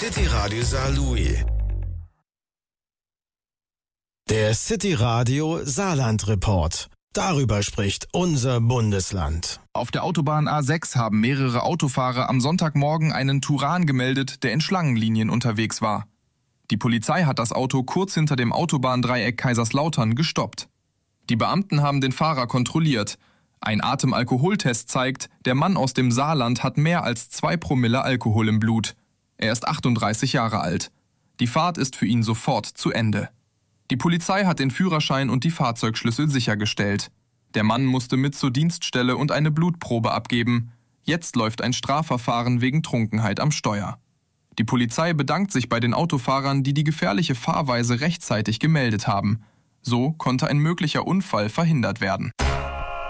City Radio Saarlouis. Der City Radio Saarland Report. Darüber spricht unser Bundesland. Auf der Autobahn A6 haben mehrere Autofahrer am Sonntagmorgen einen Turan gemeldet, der in Schlangenlinien unterwegs war. Die Polizei hat das Auto kurz hinter dem Autobahndreieck Kaiserslautern gestoppt. Die Beamten haben den Fahrer kontrolliert. Ein Atemalkoholtest zeigt, der Mann aus dem Saarland hat mehr als 2 Promille Alkohol im Blut. Er ist 38 Jahre alt. Die Fahrt ist für ihn sofort zu Ende. Die Polizei hat den Führerschein und die Fahrzeugschlüssel sichergestellt. Der Mann musste mit zur Dienststelle und eine Blutprobe abgeben. Jetzt läuft ein Strafverfahren wegen Trunkenheit am Steuer. Die Polizei bedankt sich bei den Autofahrern, die die gefährliche Fahrweise rechtzeitig gemeldet haben. So konnte ein möglicher Unfall verhindert werden.